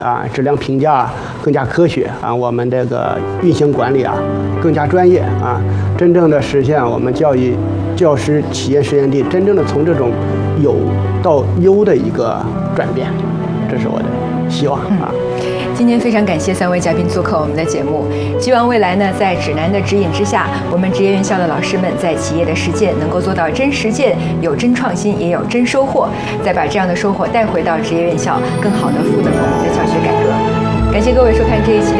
质量评价更加科学我们这个运行管理更加专业真正的实现我们教师企业实验地真正的从这种有到优的一个转变，这是我的希望今天非常感谢3位嘉宾做客我们的节目，希望未来呢，在指南的指引之下，我们职业院校的老师们在企业的实践能够做到真实践，有真创新，也有真收获，再把这样的收获带回到职业院校，更好的赋能我们的教学改革。感谢各位收看这一期的